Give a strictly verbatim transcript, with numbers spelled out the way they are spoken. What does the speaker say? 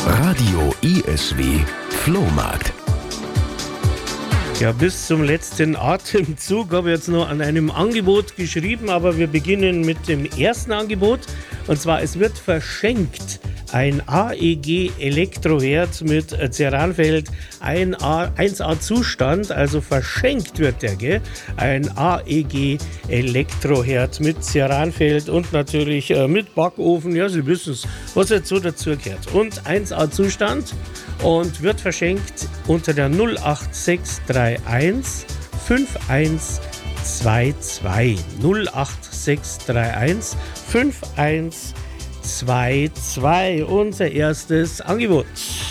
Radio I S W Flohmarkt. Ja, bis zum letzten Atemzug habe ich jetzt noch an einem Angebot geschrieben, aber wir beginnen mit dem ersten Angebot. Und zwar, es wird verschenkt ein A E G Elektroherd mit Ceranfeld, ein eins A Zustand, also verschenkt wird der, gell? Ein A E G Elektroherd mit Ceranfeld und natürlich äh, mit Backofen, ja, Sie wissen es, was jetzt so dazu gehört. Und eins A Zustand und wird verschenkt unter der null acht sechs drei eins fünf eins zwei zwei. null acht sechs drei eins fünf eins zwei zwei, unser erstes Angebot.